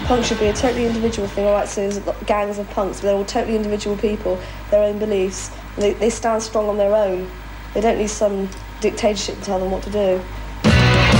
Punk should be a totally individual thing. All right, so there's gangs of punks, but they're all totally individual people, their own beliefs. They stand strong on their own. They don't need some dictatorship to tell them what to do.